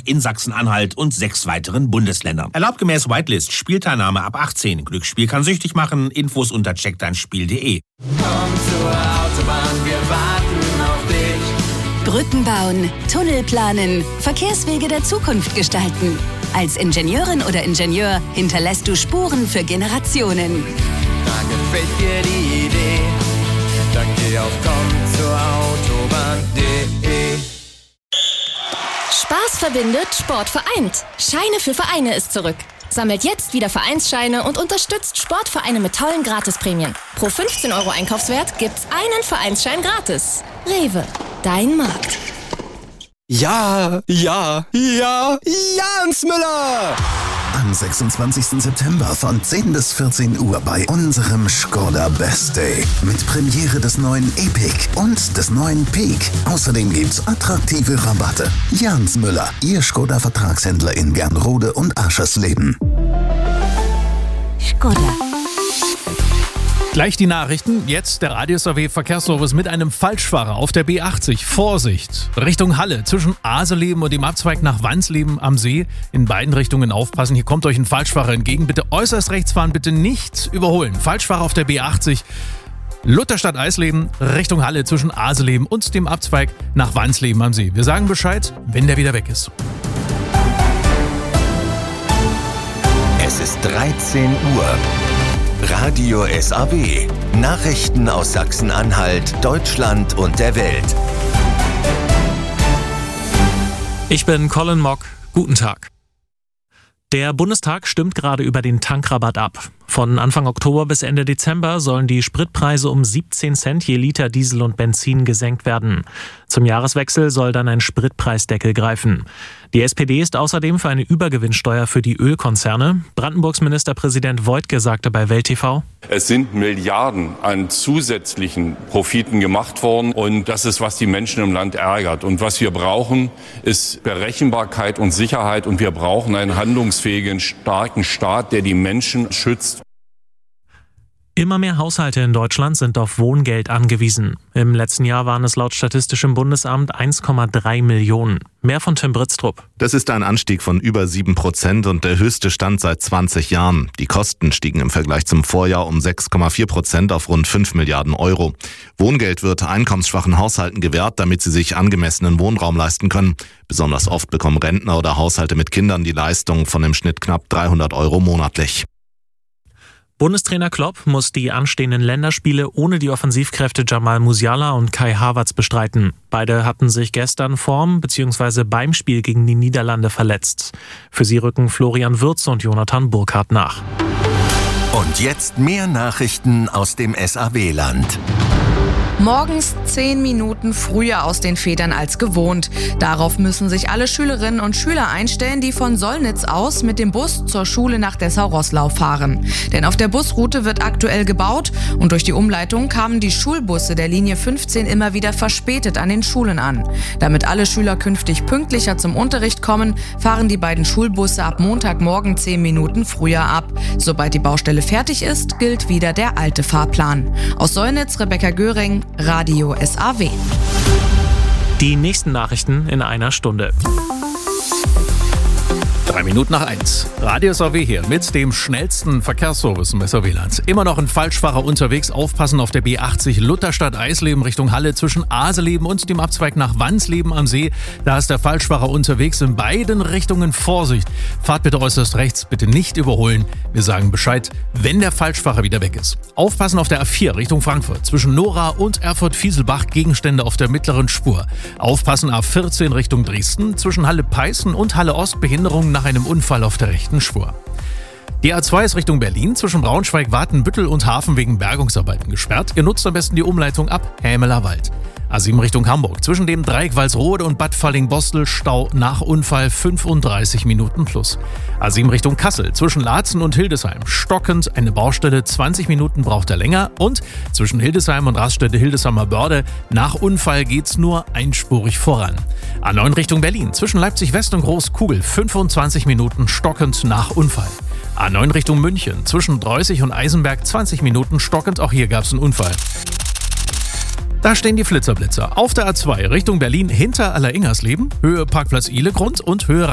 in Sachsen-Anhalt und 6 weiteren Bundesländern. Erlaubt gemäß Whitelist Spielteilnahme ab 18. Glücksspiel kann süchtig machen. Infos unter checkdeinspiel.de. Komm zur Autobahn, wir warten auf dich. Brücken bauen, Tunnel planen, Verkehrswege der Zukunft gestalten. Als Ingenieurin oder Ingenieur hinterlässt du Spuren für Generationen. Da gefällt dir die Idee, dann geh auf kommzurautobahn.de. Spaß verbindet, Sport vereint. Scheine für Vereine ist zurück. Sammelt jetzt wieder Vereinsscheine und unterstützt Sportvereine mit tollen Gratisprämien. Pro 15 € Einkaufswert gibt's einen Vereinsschein gratis. Rewe, dein Markt. Ja, Jans Müller! Am 26. September von 10 bis 14 Uhr bei unserem Skoda Best Day. Mit Premiere des neuen Epic und des neuen Peak. Außerdem gibt's attraktive Rabatte. Jans Müller, Ihr Skoda-Vertragshändler in Gernrode und Aschersleben. Skoda. Gleich die Nachrichten. Jetzt der Radius AW Verkehrsservice mit einem Falschfahrer auf der B80. Vorsicht! Richtung Halle zwischen Aseleben und dem Abzweig nach Wansleben am See. In beiden Richtungen aufpassen. Hier kommt euch ein Falschfahrer entgegen. Bitte äußerst rechts fahren, bitte nicht überholen. Falschfahrer auf der B80. Lutherstadt Eisleben Richtung Halle zwischen Aseleben und dem Abzweig nach Wansleben am See. Wir sagen Bescheid, wenn der wieder weg ist. Es ist 13 Uhr. Radio SAW. Nachrichten aus Sachsen-Anhalt, Deutschland und der Welt. Ich bin Colin Mock. Guten Tag. Der Bundestag stimmt gerade über den Tankrabatt ab. Von Anfang Oktober bis Ende Dezember sollen die Spritpreise um 17 Cent je Liter Diesel und Benzin gesenkt werden. Zum Jahreswechsel soll dann ein Spritpreisdeckel greifen. Die SPD ist außerdem für eine Übergewinnsteuer für die Ölkonzerne. Brandenburgs Ministerpräsident Woidke sagte bei Welt TV: Es sind Milliarden an zusätzlichen Profiten gemacht worden und das ist, was die Menschen im Land ärgert. Und was wir brauchen, ist Berechenbarkeit und Sicherheit und wir brauchen einen handlungsfähigen, starken Staat, der die Menschen schützt. Immer mehr Haushalte in Deutschland sind auf Wohngeld angewiesen. Im letzten Jahr waren es laut Statistischem Bundesamt 1,3 Millionen. Mehr von Tim Britztrup. Das ist ein Anstieg von über 7% und der höchste Stand seit 20 Jahren. Die Kosten stiegen im Vergleich zum Vorjahr um 6,4% auf rund 5 Milliarden Euro. Wohngeld wird einkommensschwachen Haushalten gewährt, damit sie sich angemessenen Wohnraum leisten können. Besonders oft bekommen Rentner oder Haushalte mit Kindern die Leistung von im Schnitt knapp 300 Euro monatlich. Bundestrainer Klopp muss die anstehenden Länderspiele ohne die Offensivkräfte Jamal Musiala und Kai Havertz bestreiten. Beide hatten sich gestern vorm bzw. beim Spiel gegen die Niederlande verletzt. Für sie rücken Florian Wirtz und Jonathan Burkhardt nach. Und jetzt mehr Nachrichten aus dem SAW-Land. Morgens 10 Minuten früher aus den Federn als gewohnt. Darauf müssen sich alle Schülerinnen und Schüler einstellen, die von Sollnitz aus mit dem Bus zur Schule nach Dessau-Roßlau fahren. Denn auf der Busroute wird aktuell gebaut und durch die Umleitung kamen die Schulbusse der Linie 15 immer wieder verspätet an den Schulen an. Damit alle Schüler künftig pünktlicher zum Unterricht kommen, fahren die beiden Schulbusse ab Montagmorgen 10 Minuten früher ab. Sobald die Baustelle fertig ist, gilt wieder der alte Fahrplan. Aus Sollnitz, Rebecca Göring, Radio SAW. Die nächsten Nachrichten in einer Stunde. 3 Minuten nach 1. Radio SAW hier mit dem schnellsten Verkehrsservice im SAW-Land. Immer noch ein Falschfahrer unterwegs. Aufpassen auf der B80 Lutherstadt Eisleben Richtung Halle zwischen Aseleben und dem Abzweig nach Wansleben am See. Da ist der Falschfahrer unterwegs. In beiden Richtungen Vorsicht. Fahrt bitte äußerst rechts, bitte nicht überholen. Wir sagen Bescheid, wenn der Falschfahrer wieder weg ist. Aufpassen auf der A4 Richtung Frankfurt zwischen Nora und Erfurt-Fieselbach. Gegenstände auf der mittleren Spur. Aufpassen A14 Richtung Dresden zwischen Halle-Peißen und Halle-Ost. Behinderung nach einem Unfall auf der rechten Spur. Die A2 ist Richtung Berlin zwischen Braunschweig, Watenbüttel und Hafen wegen Bergungsarbeiten gesperrt. Ihr nutzt am besten die Umleitung ab Hämelerwald. A7 Richtung Hamburg zwischen dem Dreieck Walsrode und Bad Falling-Bostel Stau nach Unfall 35 Minuten plus. A7 Richtung Kassel zwischen Laatzen und Hildesheim stockend eine Baustelle, 20 Minuten braucht er länger und zwischen Hildesheim und Raststätte Hildesheimer Börde nach Unfall geht's nur einspurig voran. A9 Richtung Berlin zwischen Leipzig West und Großkugel 25 Minuten stockend nach Unfall. A9 Richtung München zwischen Dreußig und Eisenberg 20 Minuten stockend, auch hier gab's einen Unfall. Da stehen die Flitzerblitzer. Auf der A2 Richtung Berlin hinter Alleringersleben, Höhe Parkplatz Ihlegrund und Höhe